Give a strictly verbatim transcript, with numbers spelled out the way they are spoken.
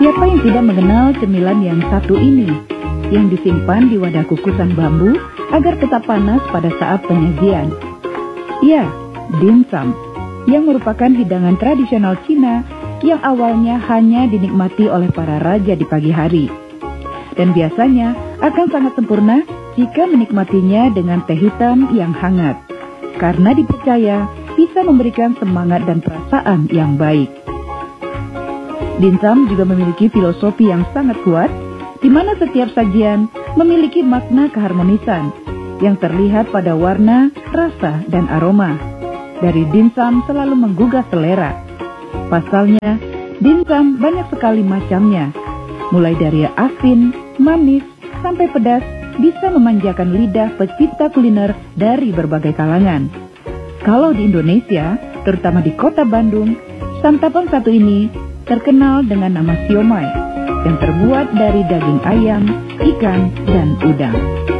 Siapa yang tidak mengenal cemilan yang satu ini, yang disimpan di wadah kukusan bambu agar tetap panas pada saat penyajian? Ya, dimsum, yang merupakan hidangan tradisional Cina yang awalnya hanya dinikmati oleh para raja di pagi hari. Dan biasanya akan sangat sempurna jika menikmatinya dengan teh hitam yang hangat, karena dipercaya bisa memberikan semangat dan perasaan yang baik. Dimsum juga memiliki filosofi yang sangat kuat, di mana setiap sajian memiliki makna keharmonisan yang terlihat pada warna, rasa, dan aroma. Dari dimsum selalu menggugah selera. Pasalnya, dimsum banyak sekali macamnya, mulai dari asin, manis, sampai pedas, bisa memanjakan lidah pecinta kuliner dari berbagai kalangan. Kalau di Indonesia, terutama di kota Bandung, santapan satu ini terkenal dengan nama siomay, yang terbuat dari daging ayam, ikan, dan udang.